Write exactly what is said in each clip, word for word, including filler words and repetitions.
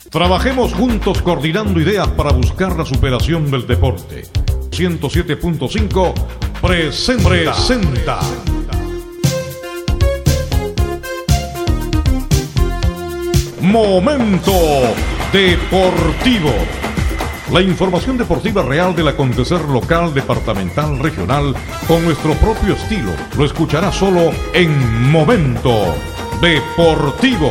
Trabajemos juntos coordinando ideas para buscar la superación del deporte. ciento siete punto cinco presenta. presenta. Momento Deportivo. La información deportiva real del acontecer local, departamental, regional, con nuestro propio estilo. Lo escuchará solo en Momento Deportivo.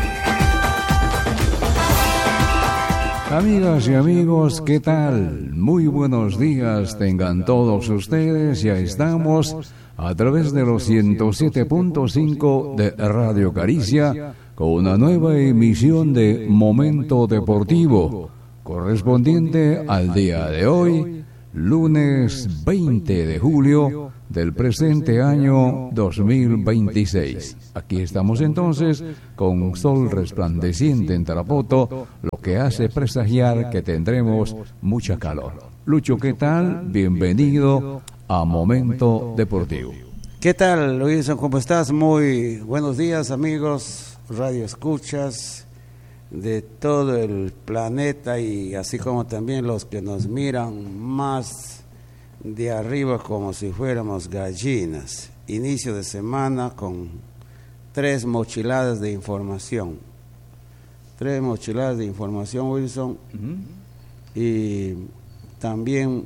Amigas y amigos, ¿qué tal? Muy buenos días tengan todos ustedes. Ya estamos a través de los ciento siete punto cinco de Radio Caricia con una nueva emisión de Momento Deportivo, correspondiente al día de hoy, lunes veinte de julio del presente año dos mil veintiséis. Aquí estamos entonces con sol resplandeciente en Tarapoto, lo que hace presagiar que tendremos mucha calor. Lucho, ¿qué tal? Bienvenido a Momento Deportivo. ¿Qué tal, Luis? ¿Cómo estás? Muy buenos días, amigos radio escuchas de todo el planeta, y así como también los que nos miran más de arriba como si fuéramos gallinas. Inicio de semana con tres mochiladas de información. Tres mochiladas de información, Wilson. Uh-huh. Y también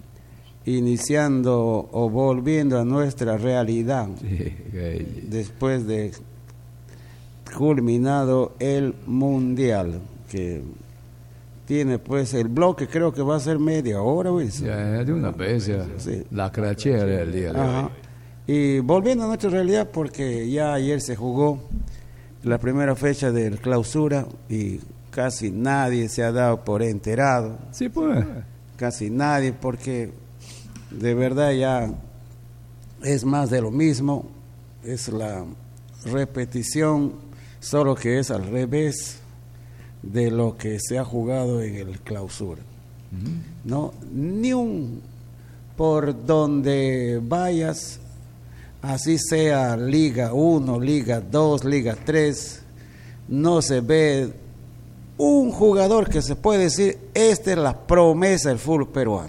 iniciando o volviendo a nuestra realidad. Sí, okay. Después de culminado el mundial, que tiene pues el bloque, creo que va a ser media hora, Wilson. Ya, de una vez, ya. Sí. La crachera del día de Ajá. hoy. Y volviendo a nuestra realidad, porque ya ayer se jugó la primera fecha del clausura y casi nadie se ha dado por enterado. Sí, pues. Casi nadie, porque de verdad ya es más de lo mismo, es la repetición, solo que es al revés de lo que se ha jugado en el clausura. Uh-huh. No, ni un, por donde vayas, así sea Liga uno, Liga dos, Liga tres, no se ve un jugador que se puede decir, esta es la promesa del fútbol peruano.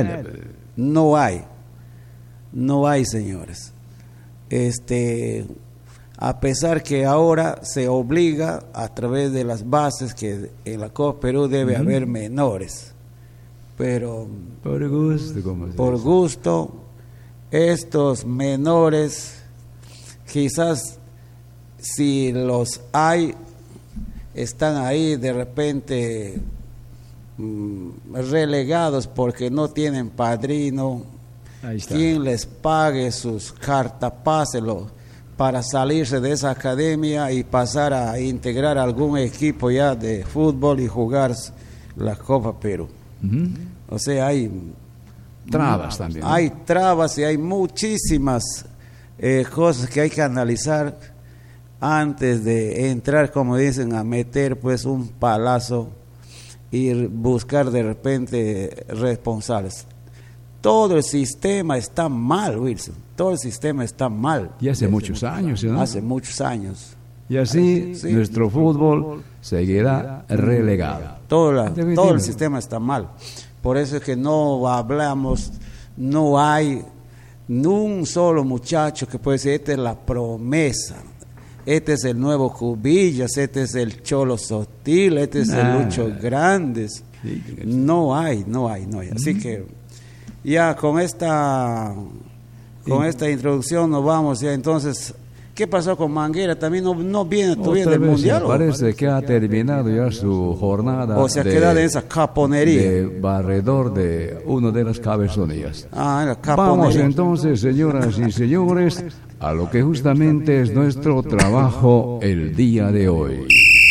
No hay, no hay, señores. Este... A pesar que ahora se obliga a través de las bases que en la Copa Perú debe uh-huh. haber menores, pero por gusto, ¿cómo se por dice? gusto, estos menores, quizás si los hay, están ahí de repente mmm, relegados porque no tienen padrino, quien les pague sus cartapases, para salirse de esa academia y pasar a integrar algún equipo ya de fútbol y jugar la Copa Perú. Uh-huh. O sea, hay trabas también. Hay trabas y hay muchísimas eh, cosas que hay que analizar antes de entrar, como dicen, a meter pues un palazo y buscar de repente responsables. Todo el sistema está mal, Wilson. Todo el sistema está mal. Y hace muchos años, ¿no? Hace muchos años. Y así sí. nuestro fútbol seguirá relegado. Todo, la, todo el sistema está mal. Por eso es que no hablamos, no hay ni un solo muchacho que puede decir, esta es la promesa. Este es el nuevo Cubillas, este es el Cholo Sotil, este es nah. el Lucho Grandes. No hay, no hay, no hay. Así mm. que ya con esta con esta introducción nos vamos ya entonces. ¿Qué pasó con Manguera? También no, no viene todavía del mundial. Parece que ha terminado ya su jornada. O sea, queda de esa caponería. De barredor de una de las cabezonías. Ah, la caponería. Vamos entonces, señoras y señores, a lo que justamente es nuestro trabajo el día de hoy.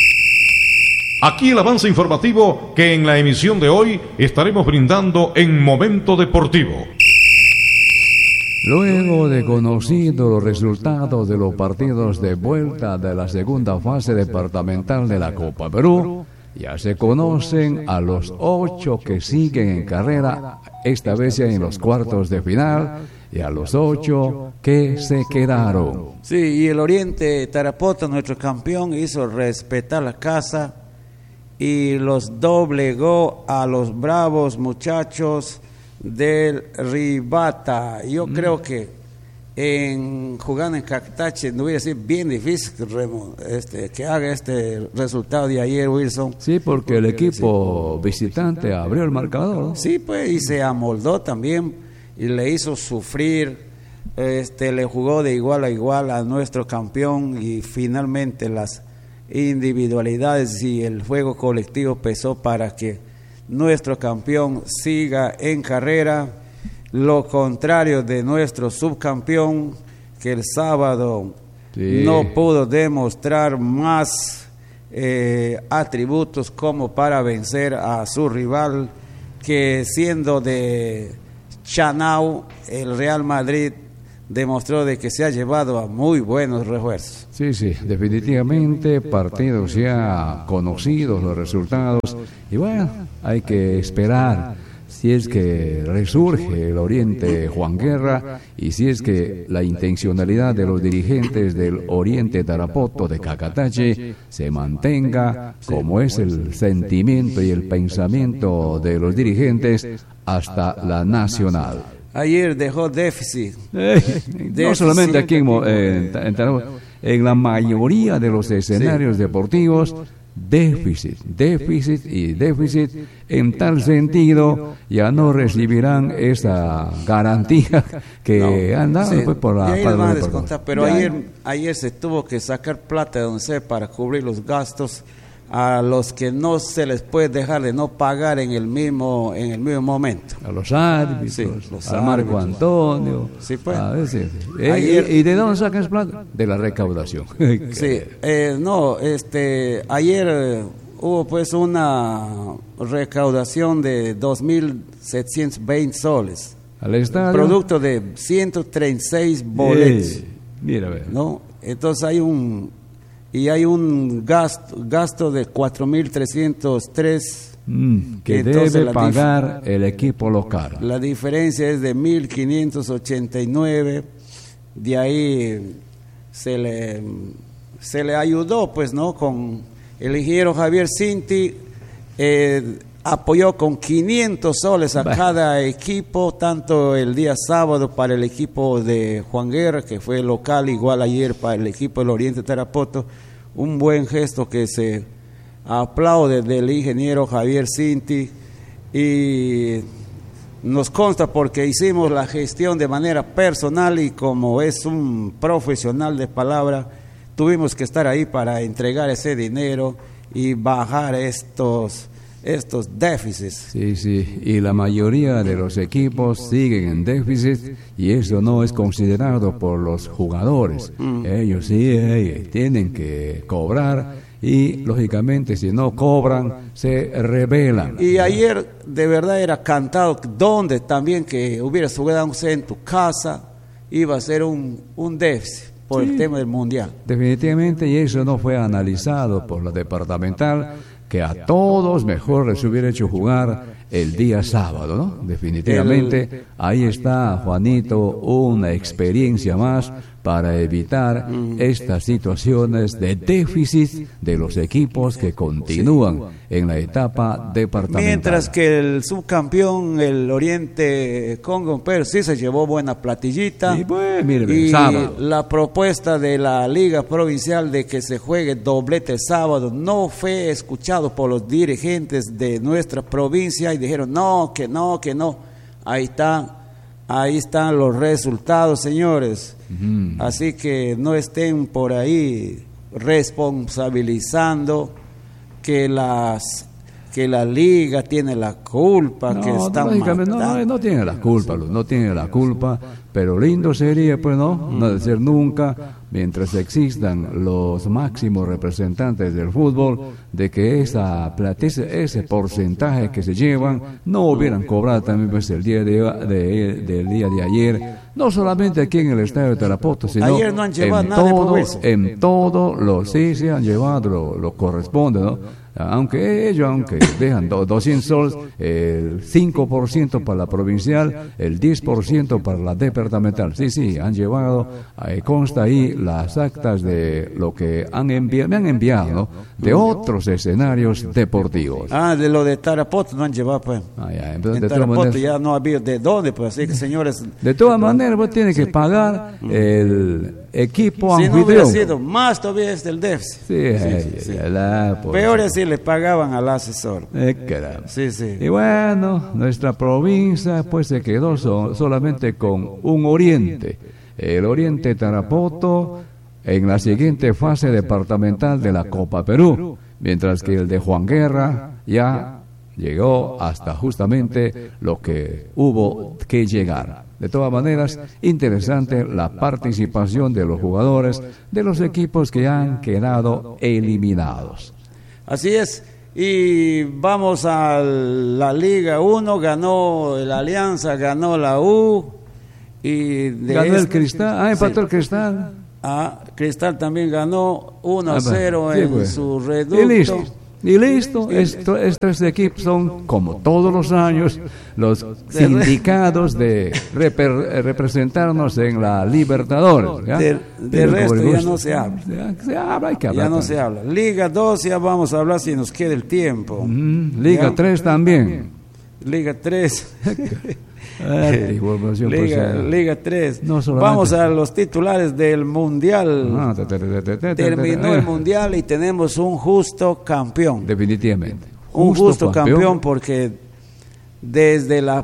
Aquí el avance informativo que en la emisión de hoy estaremos brindando en Momento Deportivo. Luego de conocido los resultados de los partidos de vuelta de la segunda fase departamental de la Copa Perú, ya se conocen a los ocho que siguen en carrera, esta vez ya en los cuartos de final, y a los ocho que se quedaron. Sí, y el Oriente Tarapoto, nuestro campeón, hizo respetar la casa y los doblegó a los bravos muchachos del Ribata. Yo mm. creo que en jugando en Cacatache no hubiera sido bien difícil este, que haga este resultado de ayer, Wilson. Sí, porque el equipo visitante abrió el marcador, ¿no? Sí, pues, y se amoldó también y le hizo sufrir, este, le jugó de igual a igual a nuestro campeón, y finalmente las individualidades y el juego colectivo pesó para que nuestro campeón siga en carrera. Lo contrario de nuestro subcampeón, que el sábado sí. no pudo demostrar más eh, atributos como para vencer a su rival, que siendo de Chanao, el Real Madrid demostró de que se ha llevado a muy buenos refuerzos. Sí, sí, definitivamente partidos ya conocidos los resultados, y bueno, hay que esperar si es que resurge el Oriente Juan Guerra, y si es que la intencionalidad de los dirigentes del Oriente Tarapoto de Cacatache se mantenga, como es el sentimiento y el pensamiento de los dirigentes, hasta la nacional. Ayer dejó déficit. Eh, déficit. No solamente aquí en, en, en, en la mayoría de los escenarios sí. deportivos, déficit, déficit y déficit. En tal sentido, ya no recibirán esa garantía que no, han dado sí, pues, por la para descontar, pero ya, ayer ayer se tuvo que sacar plata de donde sea para cubrir los gastos a los que no se les puede dejar de no pagar en el mismo en el mismo momento. A los árbitros, sí, los a Marco árbitros. Antonio. Sí, pues. A veces. Ayer, ¿Y de dónde sacan plata? De la recaudación. Sí, eh, no, este, ayer eh, hubo pues una recaudación de dos mil setecientos veinte soles. Al estadio. Producto de ciento treinta y seis boletos. Eh, mira, ver. ¿No? Entonces hay un y hay un gasto, gasto de cuatro mil trescientos tres mm, que debe pagar el equipo local. La diferencia es de mil quinientos ochenta y nueve. De ahí se le se le ayudó, pues, ¿no? Con el ingeniero Javier Cinti, eh, apoyó con quinientos soles a bueno. cada equipo, tanto el día sábado para el equipo de Juan Guerra, que fue local, igual ayer para el equipo del Oriente Tarapoto. Un buen gesto que se aplaude del ingeniero Javier Cinti, y nos consta porque hicimos la gestión de manera personal, y como es un profesional de palabra, tuvimos que estar ahí para entregar ese dinero y bajar estos estos déficits. Sí, sí, y la mayoría de los equipos siguen en déficit, y eso no es considerado por los jugadores. Mm. Ellos sí ellos tienen que cobrar, y lógicamente si no cobran se rebelan. Y ayer de verdad era cantado donde también que hubieras jugado en tu casa iba a ser un, un déficit por sí. el tema del mundial. Definitivamente, y eso no fue analizado por la departamental, que a todos mejor les hubiera hecho jugar el día sábado, ¿no? Definitivamente, ahí está, Juanito, una experiencia más para evitar estas situaciones de déficit de los equipos que continúan en la etapa departamental. Mientras que el subcampeón, el Oriente Congo, pero sí se llevó buena platillita. Sí, pues, mire, y sábado. La propuesta de la Liga Provincial de que se juegue doblete el sábado no fue escuchado por los dirigentes de nuestra provincia, y dijeron no, que no, que no. Ahí está. Ahí están los resultados, señores. Uh-huh. Así que no estén por ahí responsabilizando que las que la liga tiene la culpa, no, que están matando. No, no tiene la culpa, no tiene la culpa, pero lindo sería, pues, no, no decir nunca, mientras existan los máximos representantes del fútbol, de que esa plata, ese, ese porcentaje que se llevan, no hubieran cobrado también, pues, el día de, de, del día de ayer, no solamente aquí en el estadio de Tarapoto, sino Ayer no han llevado en, nada de todo, Wilson. en todo lo sí se han llevado lo, lo corresponde, ¿no? Aunque ellos, aunque dejan doscientos soles, el cinco por ciento para la provincial, el diez por ciento para la departamental. Sí, sí, han llevado, eh, consta ahí las actas de lo que han enviado, me han enviado, ¿no? De otros escenarios deportivos. Ah, de lo de Tarapoto no han llevado, pues. Ah, ya, entonces, En de todas Tarapoto maneras, ya no había de dónde, pues, así que señores... de todas maneras, vos tienes que pagar el equipo Si no hubiera anfitrión. sido más todavía es del déficit. Sí, ay, sí. ay, la, por- Peor es si le pagaban al asesor. Eh, caramba. Sí, sí. Y bueno, nuestra provincia pues se quedó so- solamente con un oriente, el oriente Tarapoto, en la siguiente fase departamental de la Copa Perú, mientras que el de Juan Guerra ya llegó hasta justamente lo que hubo que llegar. De todas maneras, interesante la participación de los jugadores de los equipos que han quedado eliminados. Así es. Y vamos a la Liga uno, ganó la Alianza, ganó la U. Y de Ganó el este- Cristal, ah, empató Sí. el Cristal. Ah, Cristal también ganó uno a Ah, cero sí, en pues. su Y reducto. listo. Y listo, Esto, estos equipos son, como todos los años, los sindicados de reper- representarnos en la Libertadores. ¿ya? De, de Pero resto como el ya gusto- no se habla. Ya, se habla, hay que hablar Ya no también. se habla. Liga dos ya vamos a hablar si nos queda el tiempo. Mm, Liga ¿Ya? tres también. Liga tres. Ah, información, pues, Liga, eh, Liga tres. no solamente- Vamos a los titulares del Mundial. ah, te- te- te- te- te- te- Terminó eh, el Mundial y tenemos un justo campeón. Definitivamente. Un justo campeón porque desde la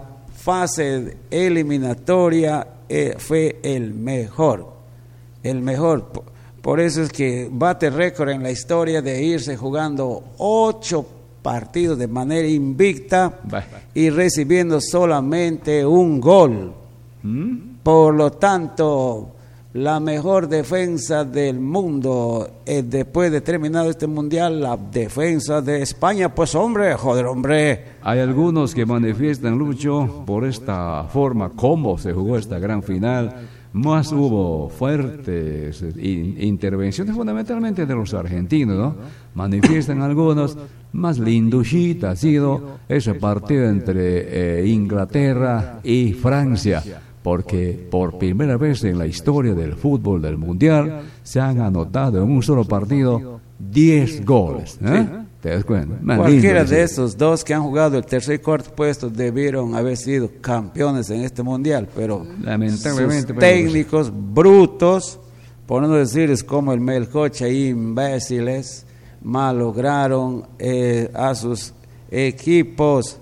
fase eliminatoria eh, fue el mejor. El mejor. Por- Por eso es que bate récord en la historia de irse jugando ocho partidos de manera invicta Bah. y recibiendo solamente un gol. ¿Mm? Por lo tanto, la mejor defensa del mundo, eh, después de terminado este mundial, la defensa de España, pues hombre, joder, hombre. Hay algunos que manifiestan, Lucho, por esta forma, cómo se jugó esta gran final. Más hubo fuertes in- intervenciones, fundamentalmente de los argentinos, ¿no? Manifiestan algunos, más linduchita ha sido ese partido entre eh, Inglaterra y Francia, porque por primera vez en la historia del fútbol del Mundial se han anotado en un solo partido diez goles. ¿eh? ¿Te das cuenta? Más Cualquiera lindo, de sí. esos dos que han jugado el tercer y cuarto puesto debieron haber sido campeones en este mundial, pero Lamentablemente, sus pero- técnicos brutos, por no decirles como el Melcocha, imbéciles, malograron eh, a sus equipos.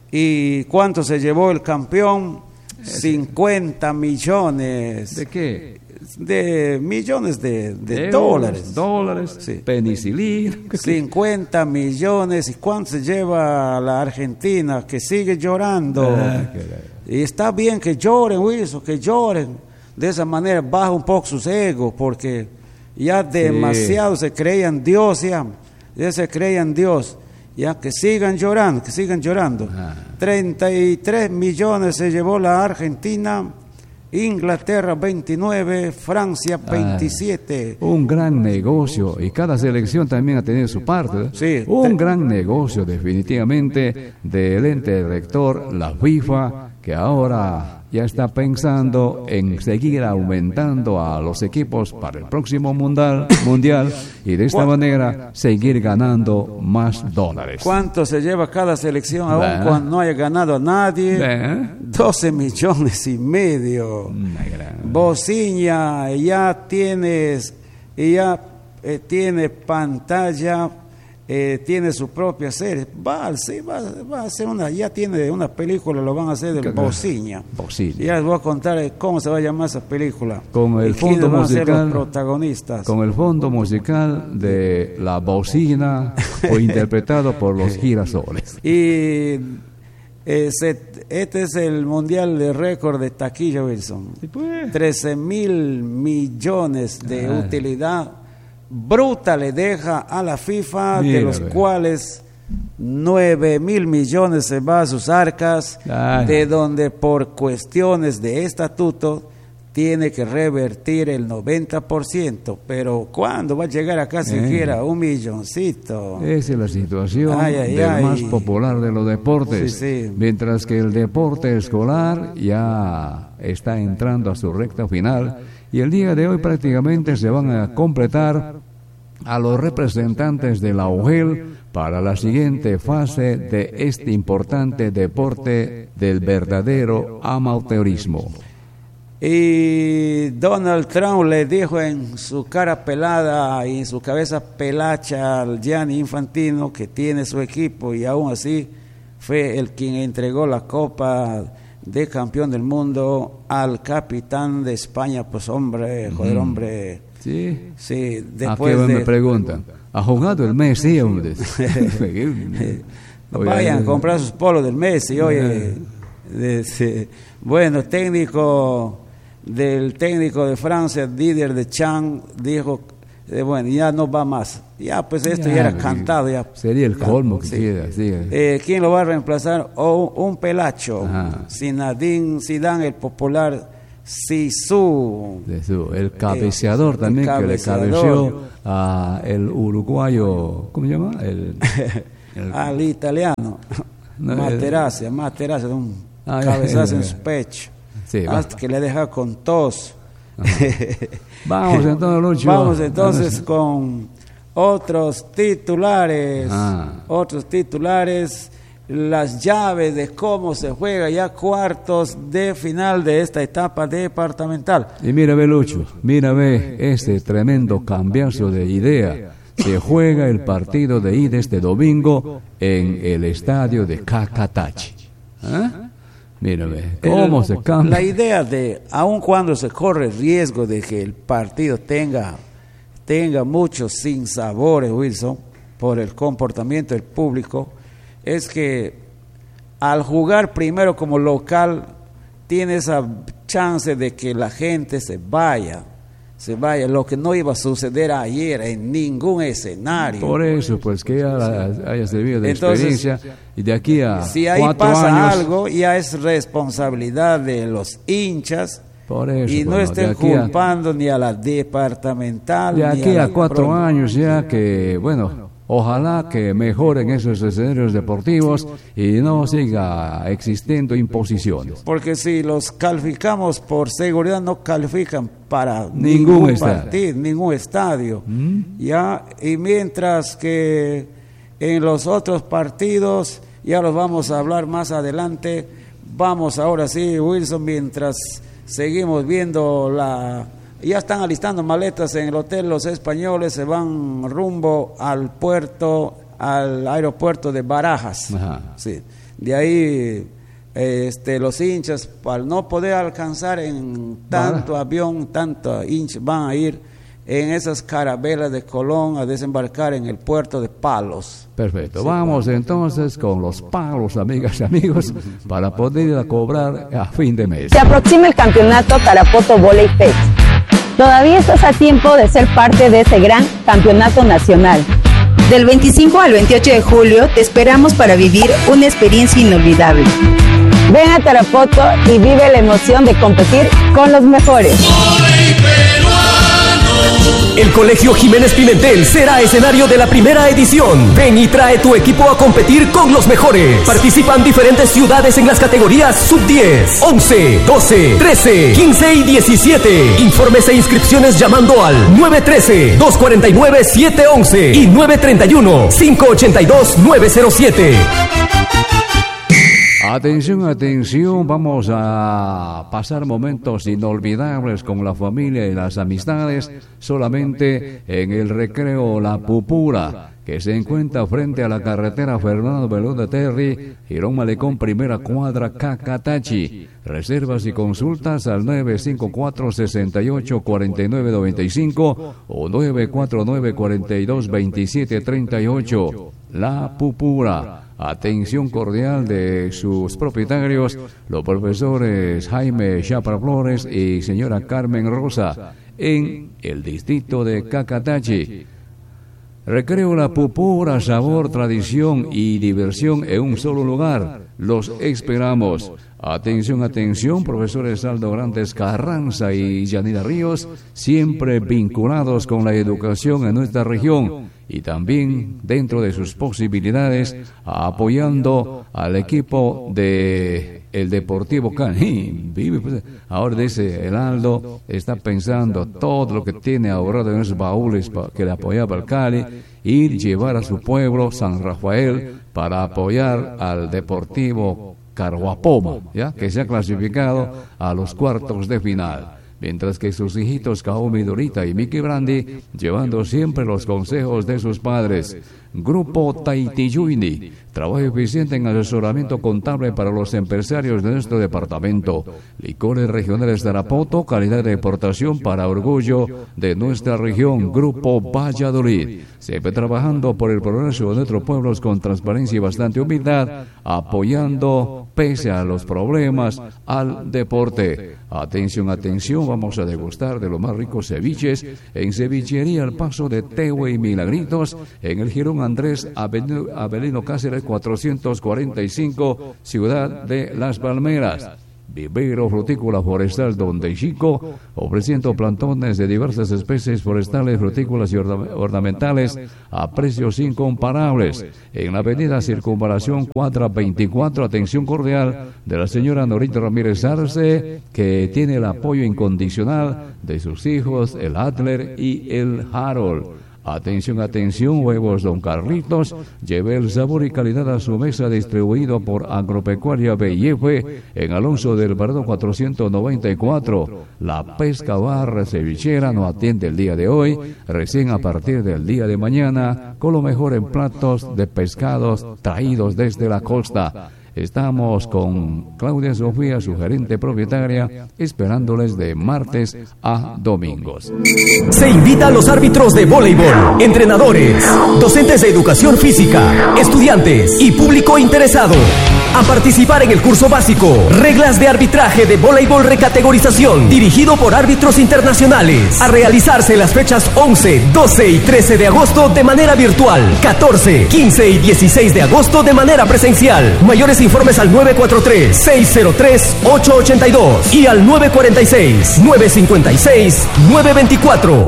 ¿Y cuánto se llevó el campeón? cincuenta millones. ¿De qué? De millones de, de Euros, dólares. Dólares, Sí. penicilina. cincuenta millones. ¿Y cuánto se lleva la Argentina que sigue llorando? Ah, caray. Y está bien que lloren, Wilson, que lloren. De esa manera baja un poco sus egos, porque ya demasiado se creían Dios, ya, ya se creían Dios. Ya que sigan llorando, que sigan llorando. Ah. treinta y tres millones se llevó la Argentina, Inglaterra veintinueve, Francia veintisiete. Un gran negocio, y cada selección también ha tenido su parte. ¿eh? Sí. Un gran negocio, definitivamente, del ente rector, la FIFA, que ahora ya está pensando en seguir aumentando a los equipos para el próximo mundial, mundial y de esta ¿Cuál? manera seguir ganando más dólares. ¿Cuánto se lleva cada selección aún Bah. cuando no haya ganado a nadie? ¿Eh? doce millones y medio. Una gran- Bociña ya tienes, ya eh, tiene pantalla, eh, tiene su propia serie. Va, sí, va, va a hacer una, ya tiene una película, lo van a hacer de ¿Qué- Bociña. Bociña. Ya les voy a contar eh, cómo se va a llamar esa película. Con el y quiénes fondo van a ser musical- los protagonistas. Con el fondo musical de La Bocina, o interpretado por los Girasoles. Y eh, se- este es el mundial de récord de taquilla, Wilson. trece mil millones de Ah. utilidad bruta le deja a la FIFA, de Mira, los ve. cuales nueve mil millones se va a sus arcas, Ay. de donde por cuestiones de estatuto tiene que revertir el noventa por ciento, pero ¿cuándo va a llegar acá siquiera un milloncito? Esa es la situación ay, ay, del ay. más popular de los deportes, sí, sí. mientras que el deporte escolar ya está entrando a su recta final y el día de hoy prácticamente se van a completar a los representantes de la U G E L para la siguiente fase de este importante deporte del verdadero amateurismo. Y Donald Trump le dijo en su cara pelada y en su cabeza pelacha al Gianni Infantino que tiene su equipo y aún así fue el quien entregó la copa de campeón del mundo al capitán de España. Pues hombre, joder, hombre. Sí, sí después de... me preguntan, ¿ha jugado el Messi, hombre? Vayan a comprar sus polos del Messi, oye. De, de, bueno, técnico del técnico de Francia, Didier Deschamps, dijo, eh, bueno, ya no va más. Ya, pues esto ya, ya era cantado. Ya, sería el colmo ya, que sí. quiera. Sí. Eh, ¿Quién lo va a reemplazar? O oh, un pelacho, Zinedine Zidane, el popular Zizou. El cabeceador eh, también, el cabeceador. Que le cabeció a el uruguayo, ¿cómo se llama? El, el, al italiano, no, Materazzi, Materazzi, un ah, cabezazo en su pecho. Sí, hasta que le deja con tos. Vamos entonces, Lucho. Vamos entonces con otros titulares. Ah. Otros titulares. Las llaves de cómo se juega ya cuartos de final de esta etapa departamental. Y mira, ve, Lucho, mira, ve este tremendo cambiazo de idea. Se juega el partido de ida este domingo en el estadio de Cacatachi. ¿Eh? Mira, ve, cómo el, se cambia. La idea de, aun cuando se corre riesgo de que el partido tenga, tenga muchos sinsabores, Wilson, por el comportamiento del público, es que al jugar primero como local tiene esa chance de que la gente se vaya, se vaya, lo que no iba a suceder ayer en ningún escenario. Por eso, pues que ya haya servido de Entonces, experiencia y de aquí a si ahí cuatro pasa años, algo, ya es responsabilidad de los hinchas. Por eso, y no bueno, estén culpando a, ni a la departamental. De aquí ni a, a cuatro pro... años ya que, bueno... Ojalá que mejoren esos escenarios deportivos y no siga existiendo imposiciones. Porque si los calificamos por seguridad, no califican para ningún, ningún estadio. partido, ningún estadio. ¿Mm? Ya, y mientras que en los otros partidos, ya los vamos a hablar más adelante, vamos ahora sí, Wilson, mientras seguimos viendo la... Ya están alistando maletas en el hotel, los españoles se van rumbo al puerto, al aeropuerto de Barajas. Ajá. Sí. De ahí este, los hinchas, al no poder alcanzar en tanto Barajas. avión, tanto hinchas, van a ir en esas carabelas de Colón a desembarcar en el puerto de Palos. Perfecto, sí, vamos bueno. entonces con los palos, amigas y amigos, para poder ir a cobrar a fin de mes. Se aproxima el campeonato Tarapoto Volley Fest. Todavía estás a tiempo de ser parte de ese gran campeonato nacional. Del veinticinco al veintiocho de julio te esperamos para vivir una experiencia inolvidable. Ven a Tarapoto y vive la emoción de competir con los mejores. El Colegio Jiménez Pimentel será escenario de la primera edición. Ven y trae tu equipo a competir con los mejores. Participan diferentes ciudades en las categorías sub diez, once, doce, trece, quince y diecisiete. Informes e inscripciones llamando al nueve uno tres, dos cuatro nueve, siete uno uno y nueve tres uno, cinco ocho dos, nueve cero siete. Atención, atención, vamos a pasar momentos inolvidables con la familia y las amistades solamente en el recreo La Pupura, que se encuentra frente a la carretera Fernando Belón de Terry, Girón Malecón, primera cuadra, Cacatachi. Reservas y consultas al nueve cinco cuatro, seis ocho, cuatro nueve nueve cinco o nueve cuatro nueve, cuatro dos, dos siete tres ocho. La Pupura. Atención cordial de sus propietarios, los profesores Jaime Chapra Flores y señora Carmen Rosa, en el distrito de Cacatachi. Recreo La Pupura, sabor, tradición y diversión en un solo lugar. Los esperamos. Atención, atención, profesores Aldo Grandes Carranza y Yanira Ríos, siempre vinculados con la educación en nuestra región y también dentro de sus posibilidades apoyando al equipo de el Deportivo Cali. Ahora dice el Aldo, está pensando todo lo que tiene ahorrado en esos baúles que le apoyaba al Cali, ir llevar a su pueblo San Rafael para apoyar al Deportivo Carhuapoma, ¿ya? Que se ha clasificado a los cuartos de final, mientras que sus hijitos Kaomi Dorita y Miki Brandi llevando siempre los consejos de sus padres. Grupo Taitiyuini, trabajo eficiente en asesoramiento contable para los empresarios de nuestro departamento. Licores regionales Tarapoto, calidad de exportación para orgullo de nuestra región. Grupo Valladolid, siempre trabajando por el progreso de nuestros pueblos con transparencia y bastante humildad, apoyando pese a los problemas al deporte. Atención, atención, vamos a degustar de los más ricos ceviches en Cevichería El Paso de Tehue y Milagritos, en el Girón Andrés Avelino Cáceres cuatrocientos cuarenta y cinco, Ciudad de Las Palmeras. Vivero Frutícola Forestal Donde Chico, ofreciendo plantones de diversas especies forestales, frutícolas y ornamentales a precios incomparables. En la avenida Circunvalación cuatro veinticuatro, atención cordial de la señora Norita Ramírez Arce, que tiene el apoyo incondicional de sus hijos, el Adler y el Harold. Atención, atención, huevos Don Carlitos, lleve el sabor y calidad a su mesa, distribuido por Agropecuaria B y F en Alonso del Bardo cuatrocientos noventa y cuatro. La Pesca Barra Cevichera no atiende el día de hoy, recién a partir del día de mañana, con lo mejor en platos de pescados traídos desde la costa. Estamos con Claudia Sofía, su gerente propietaria, esperándoles de martes a domingos. Se invita a los árbitros de voleibol, entrenadores, docentes de educación física, estudiantes y público interesado a participar en el curso básico Reglas de Arbitraje de Voleibol Recategorización, dirigido por árbitros internacionales, a realizarse las fechas once, doce y trece de agosto de manera virtual, catorce, quince y dieciséis de agosto de manera presencial. Mayores informes al nueve cuatro tres, seis cero tres, ocho ocho dos y al nueve cuatro seis, nueve cinco seis, nueve dos cuatro.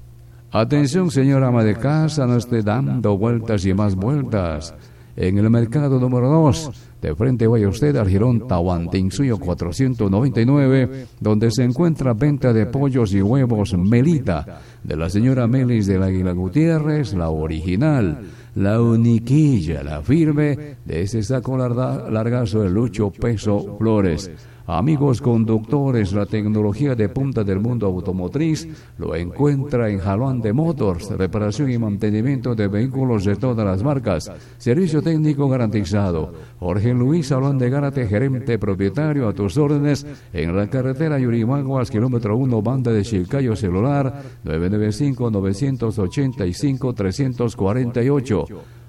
Atención, señora ama de casa, no esté dando vueltas y más vueltas. En el mercado número dos, de frente vaya usted al Girón Tahuantinsuyo cuatrocientos noventa y nueve, donde se encuentra venta de pollos y huevos Melita, de la señora Melis del Águila Gutiérrez, la original, la uniquilla, la firme, de ese saco larga, largazo de Lucho Peso Flores. Amigos conductores, la tecnología de punta del mundo automotriz lo encuentra en Jalón de Motors, reparación y mantenimiento de vehículos de todas las marcas, servicio técnico garantizado. Jorge Luis Jalón de Gárate, gerente propietario, a tus órdenes en la carretera Yurimaguas, kilómetro uno, banda de Chilcayo, celular nueve nueve cinco, nueve ocho cinco, tres cuatro ocho.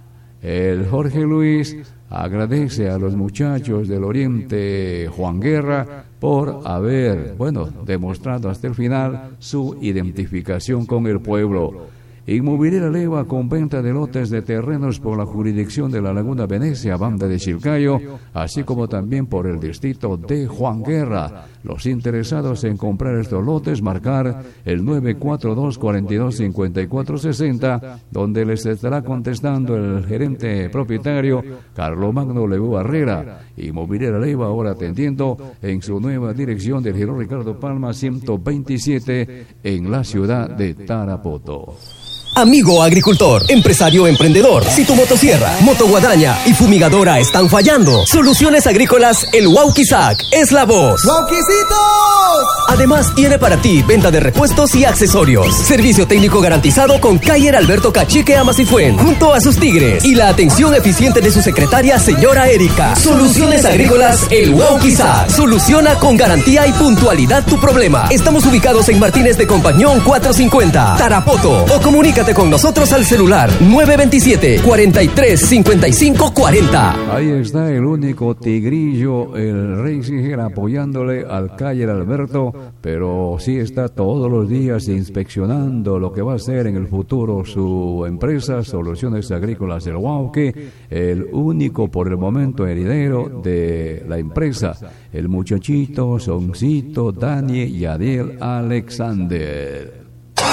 El Jorge Luis agradece a los muchachos del Oriente Juan Guerra por haber, bueno, demostrado hasta el final su identificación con el pueblo. Inmobiliaria Leva, con venta de lotes de terrenos por la jurisdicción de la Laguna Venecia, banda de Chilcayo, así como también por el distrito de Juan Guerra. Los interesados en comprar estos lotes, marcar el nueve cuatro dos, cuatro dos, cinco cuatro seis cero, donde les estará contestando el gerente propietario Carlos Magno Lebu Barrera. Inmobiliaria Leva, ahora atendiendo en su nueva dirección del Girón Ricardo Palma ciento veintisiete en la ciudad de Tarapoto. Amigo agricultor, empresario emprendedor, si tu motosierra, motoguadaña y fumigadora están fallando, Soluciones Agrícolas El Wauquizac es la voz. ¡Wauquicitos! Además tiene para ti venta de repuestos y accesorios, servicio técnico garantizado con Cayer Alberto Cachique Amasifuen, junto a sus tigres, y la atención eficiente de su secretaria señora Erika. Soluciones Agrícolas El Wauquizac soluciona con garantía y puntualidad tu problema. Estamos ubicados en Martínez de Compañón cuatrocientos cincuenta, Tarapoto, o comunícate Comunícate con nosotros al celular nueve dos siete, cuatro tres, cinco cinco cuatro cero. Ahí está el único tigrillo, el Rey Siger, apoyándole al Cayer Alberto, pero sí está todos los días inspeccionando lo que va a ser en el futuro su empresa, Soluciones Agrícolas del Huauque, el único por el momento heredero de la empresa, el muchachito, Soncito, Daniel y Adiel Alexander.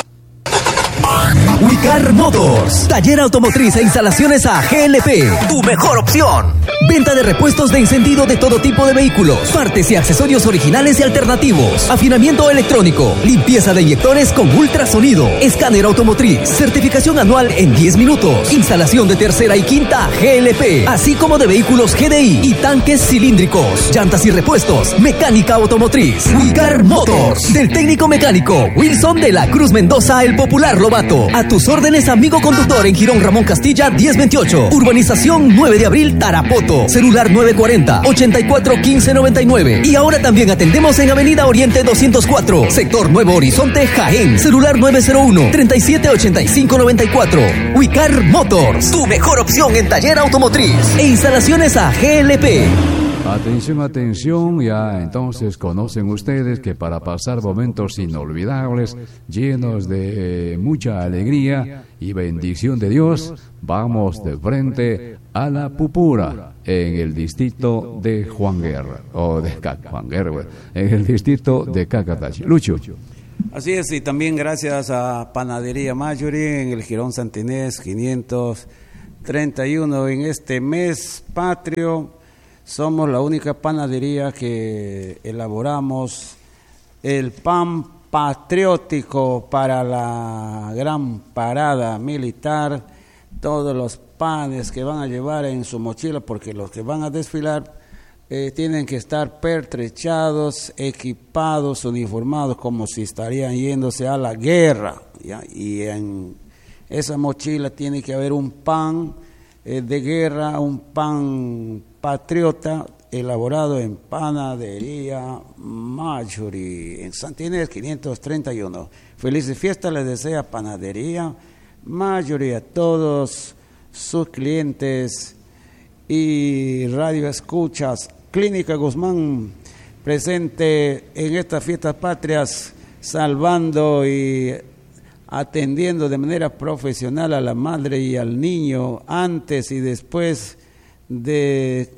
Wicar Motors, taller automotriz e instalaciones a G L P, tu mejor opción. Venta de repuestos de encendido de todo tipo de vehículos, partes y accesorios originales y alternativos, afinamiento electrónico, limpieza de inyectores con ultrasonido, escáner automotriz, certificación anual en diez minutos, instalación de tercera y quinta G L P, así como de vehículos G D I y tanques cilíndricos, llantas y repuestos, mecánica automotriz. Wicar Motors, del técnico mecánico Wilson de la Cruz Mendoza, el popular Lobato. A tus órdenes, amigo conductor, en Girón Ramón Castilla diez veintiocho, Urbanización nueve de abril, Tarapoto, celular nueve cuarenta, ochenta y cuatro, quince noventa y nueve. Y ahora también atendemos en Avenida Oriente doscientos cuatro, sector Nuevo Horizonte, Jaén, celular nueve cero uno, treinta y siete, ochenta y cinco noventa y cuatro. Wicar Motors, tu mejor opción en taller automotriz e instalaciones a G L P. Atención, atención, ya entonces conocen ustedes que para pasar momentos inolvidables, llenos de eh, mucha alegría y bendición de Dios, vamos de frente a la Pupura, en el distrito de Juan Guerra, o de Cac, Juan Guerra, en el distrito de Cacatachi. Lucho. Así es, y también gracias a Panadería Marjorie en el Jirón Santinés quinientos treinta y uno en este mes patrio. Somos la única panadería que elaboramos el pan patriótico para la gran parada militar. Todos los panes que van a llevar en su mochila, porque los que van a desfilar eh, tienen que estar pertrechados, equipados, uniformados, como si estarían yéndose a la guerra, ¿ya? Y en esa mochila tiene que haber un pan eh, de guerra, un pan patriota elaborado en Panadería Marjorie en Santinés quinientos treinta y uno. Felices fiestas les desea Panadería Marjorie a todos sus clientes y radio escuchas. Clínica Guzmán presente en estas fiestas patrias, salvando y atendiendo de manera profesional a la madre y al niño antes y después de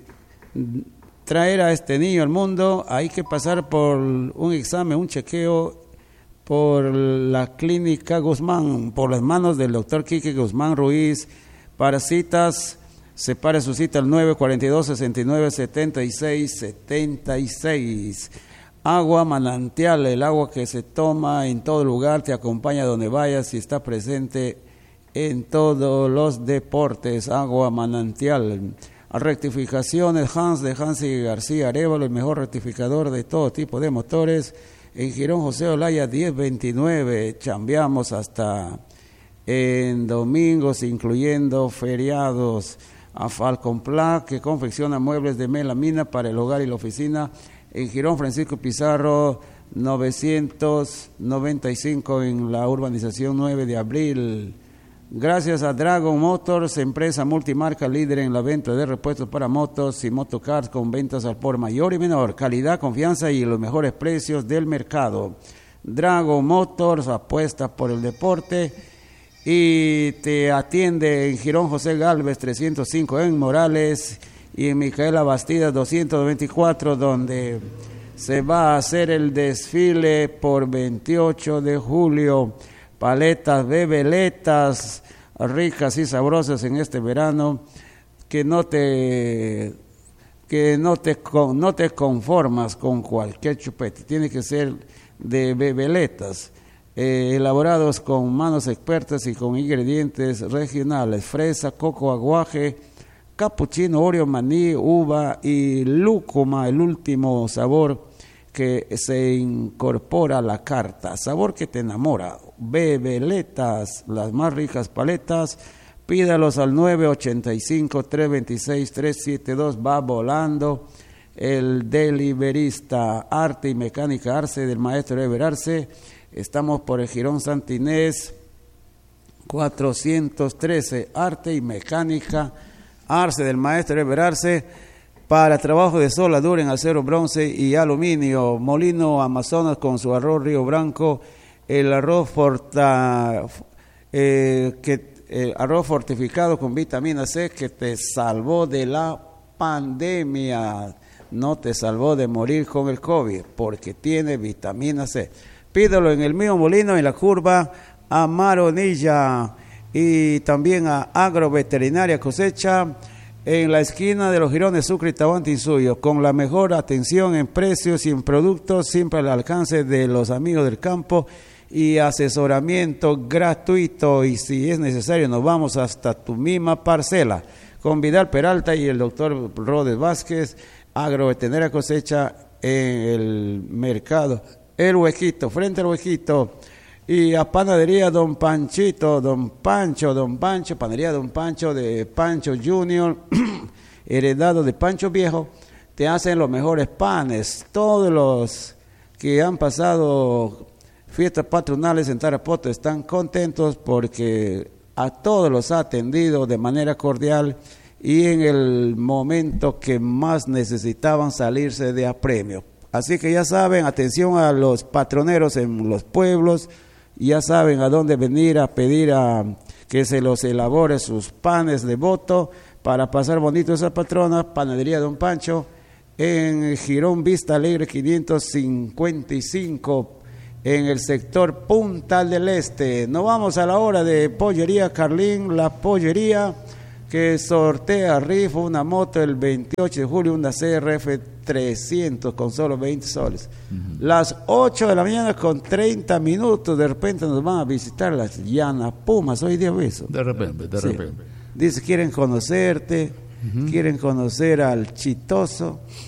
traer a este niño al mundo. Hay que pasar por un examen, un chequeo por la Clínica Guzmán, por las manos del doctor Quique Guzmán Ruiz. Para citas, separe su cita al nueve cuarenta y dos, sesenta y nueve, setenta y seis, setenta y seis. Agua manantial, el agua que se toma en todo lugar, te acompaña donde vayas y está presente en todos los deportes. Agua manantial. Rectificaciones Hans de Hansi García Arevalo, el mejor rectificador de todo tipo de motores. En Girón José Olaya diez veintinueve, chambeamos hasta en domingos, incluyendo feriados. A Falcon Pla, que confecciona muebles de melamina para el hogar y la oficina. En Girón Francisco Pizarro novecientos noventa y cinco, en la urbanización nueve de abril. Gracias a Dragon Motors, empresa multimarca líder en la venta de repuestos para motos y motocars, con ventas al por mayor y menor, calidad, confianza y los mejores precios del mercado. Dragon Motors apuesta por el deporte y te atiende en Girón José Gálvez trescientos cinco, en Morales, y en Micaela Bastidas doscientos veinticuatro, donde se va a hacer el desfile por veintiocho de julio. Paletas, bebeletas ricas y sabrosas en este verano, que no te que no te no te conformas con cualquier chupete, tiene que ser de bebeletas, eh, elaborados con manos expertas y con ingredientes regionales: fresa, coco, aguaje, capuchino, oreo, maní, uva y lúcuma, el último sabor que se incorpora a la carta, sabor que te enamora. Bebeletas, las más ricas paletas, pídalos al nueve ochenta y cinco, tres veintiséis, trescientos setenta y dos, va volando el deliberista. Arte y mecánica Arce, del maestro Ever Arce. Estamos por el Girón Santinés cuatrocientos trece, arte y mecánica, Arce del maestro Eber Arce, para trabajo de soldadura en acero, bronce y aluminio. Molino Amazonas con su arroz Río Branco, el arroz forta, eh, que, eh, arroz fortificado con vitamina C que te salvó de la pandemia, no te salvó de morir con el COVID, porque tiene vitamina C. Pídelo en el mío molino, en la curva Amaronilla, y también a Agroveterinaria Cosecha, en la esquina de los Girones Sucre y Tahuantinsuyo, con la mejor atención en precios y en productos, siempre al alcance de los amigos del campo, y asesoramiento gratuito, y si es necesario nos vamos hasta tu misma parcela, con Vidal Peralta y el doctor Rodes Vázquez. Agroveterinaria Cosecha en el mercado El Huequito, frente al Huequito. Y a Panadería Don Panchito, Don Pancho, Don Pancho, Panadería Don Pancho de Pancho Junior, heredado de Pancho Viejo, te hacen los mejores panes. Todos los que han pasado fiestas patronales en Tarapoto están contentos porque a todos los ha atendido de manera cordial y en el momento que más necesitaban salirse de apremio. Así que ya saben, atención a los patroneros en los pueblos, ya saben a dónde venir a pedir a que se los elabore sus panes de voto para pasar bonito esa patrona. Panadería Don Pancho en Girón Vista Alegre quinientos cincuenta y cinco en el sector Punta del Este. Nos vamos a la hora de Pollería Carlín, la pollería que sortea rifa una moto el veintiocho de julio, una C R F trescientos con solo veinte soles. Uh-huh. Las ocho de la mañana con treinta minutos, de repente nos van a visitar las Llana Pumas, hoy día eso. De repente, de sí. repente. Dice, quieren conocerte, uh-huh. quieren conocer al Chitoso,